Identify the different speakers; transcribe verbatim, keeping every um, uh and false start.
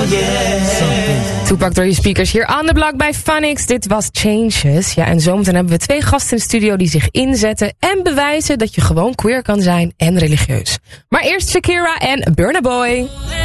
Speaker 1: Toepak door je speakers hier aan de blok bij Phonics. Dit was Changes. Ja, en zometeen hebben we twee gasten in de studio die zich inzetten en bewijzen dat je gewoon queer kan zijn en religieus. Maar eerst Shakira en Burna Boy.